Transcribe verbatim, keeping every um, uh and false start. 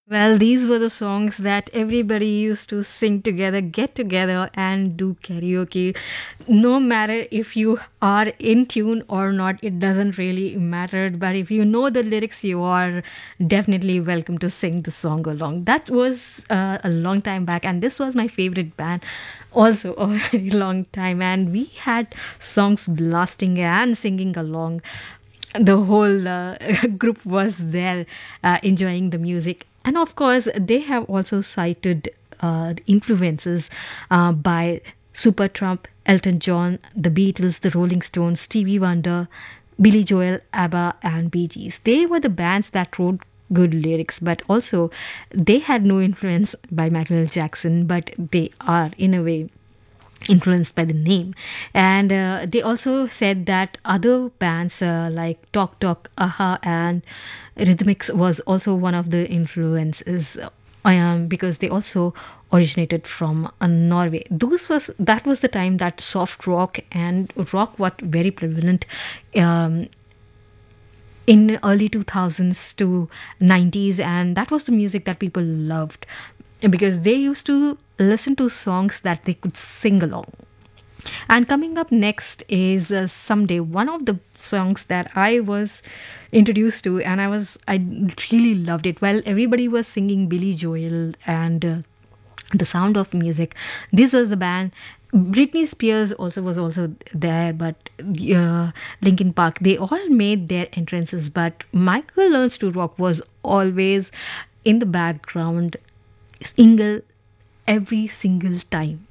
Well, these were the songs that everybody used to sing together, get together, and do karaoke. No matter if you are in tune or not, it doesn't really matter. But if you know the lyrics, you are definitely welcome to sing the song along. That was uh, a long time back, and this was my favorite band also a very long time. And we had songs blasting and singing along. The whole uh, group was there uh, enjoying the music, and of course they have also cited uh, influences uh, by Supertramp, Elton John, the Beatles, the Rolling Stones, Stevie Wonder, Billy Joel, ABBA, and Bee Gees. They were the bands that wrote good lyrics, but also they had no influence by Michael Jackson, but they are in a way influenced by the name. And uh, they also said that other bands uh, like Talk Talk, Aha, and Rhythmics was also one of the influences, um, because they also originated from uh, Norway. Those was that was the time that soft rock and rock was very prevalent um, in early two thousands to nineties, and that was the music that people loved because they used to listen to songs that they could sing along. And coming up next is uh, Someday, one of the songs that I was introduced to, and I was I really loved it. While everybody was singing Billy Joel and uh, the Sound of Music, this was the band. Britney Spears also was also there, but uh, Linkin Park, they all made their entrances, but Michael Learns to Rock was always in the background, single every single time.